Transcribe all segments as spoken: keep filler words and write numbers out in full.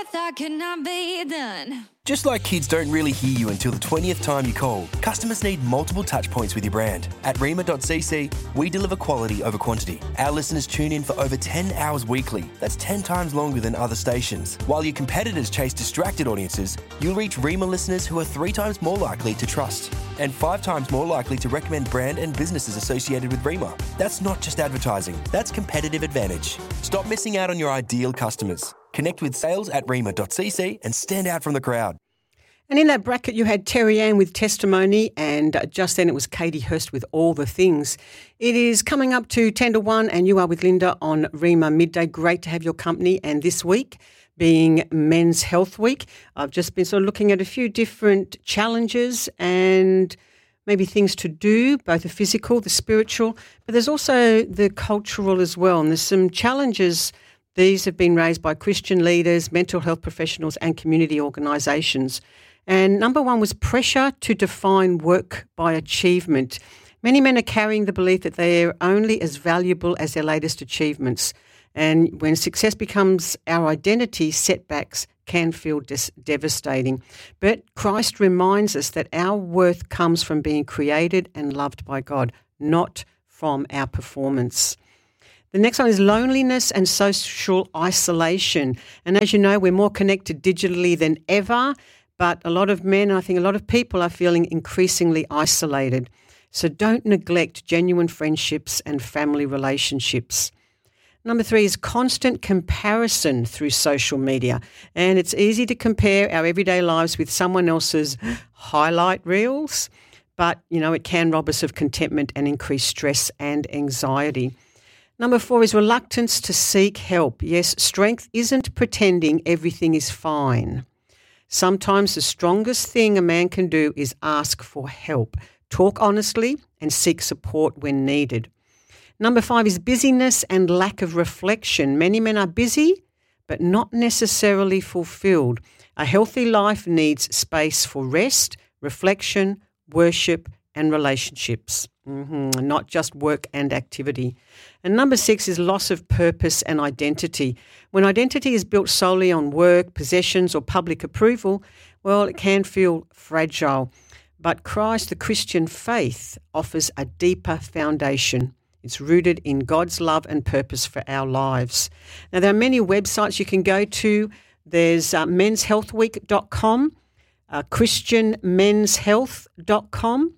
thought could not be done. Just like kids don't really hear you until the twentieth time you call, customers need multiple touch points with your brand. At Rima dot c c, we deliver quality over quantity. Our listeners tune in for over ten hours weekly. That's ten times longer than other stations. While your competitors chase distracted audiences, you'll reach Rima listeners who are three times more likely to trust and five times more likely to recommend brand and businesses associated with Rima. That's not just advertising, that's competitive advantage. Stop missing out on your ideal customers. Connect with sales at Rima dot c c and stand out from the crowd. And in that bracket, you had Terry Ann with Testimony, and just then it was Katie Hurst with All the Things. It is coming up to ten to one, and you are with Linda on Rima Midday. Great to have your company. And this week, being Men's Health Week, I've just been sort of looking at a few different challenges and maybe things to do, both the physical, the spiritual, but there's also the cultural as well. And there's some challenges. These have been raised by Christian leaders, mental health professionals and community organisations. And number one was pressure to define work by achievement. Many men are carrying the belief that they are only as valuable as their latest achievements. And when success becomes our identity, setbacks can feel dis- devastating. But Christ reminds us that our worth comes from being created and loved by God, not from our performance. The next one is loneliness and social isolation. And as you know, we're more connected digitally than ever, but a lot of men, I think a lot of people are feeling increasingly isolated. So don't neglect genuine friendships and family relationships. Number three is constant comparison through social media. And it's easy to compare our everyday lives with someone else's highlight reels, but, you know, it can rob us of contentment and increase stress and anxiety. Number four is reluctance to seek help. Yes, strength isn't pretending everything is fine. Sometimes the strongest thing a man can do is ask for help, talk honestly and seek support when needed. Number five is busyness and lack of reflection. Many men are busy, but not necessarily fulfilled. A healthy life needs space for rest, reflection, worship and relationships, mm-hmm. not just work and activity. And number six is loss of purpose and identity. When identity is built solely on work, possessions or public approval, well, it can feel fragile. But Christ, the Christian faith, offers a deeper foundation. It's rooted in God's love and purpose for our lives. Now, there are many websites you can go to. There's uh, mens health week dot com, uh, christian men's health dot com,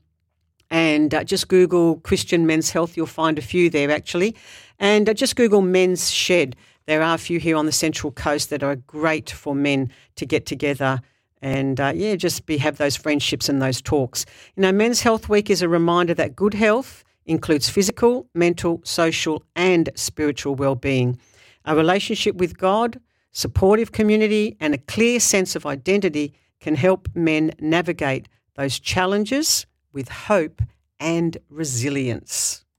and uh, just Google Christian Men's Health. You'll find a few there, actually. And uh, just Google Men's Shed. There are a few here on the Central Coast that are great for men to get together and, uh, yeah, just be have those friendships and those talks. You know, Men's Health Week is a reminder that good health includes physical, mental, social and spiritual well-being. A relationship with God, supportive community and a clear sense of identity can help men navigate those challenges with hope and resilience.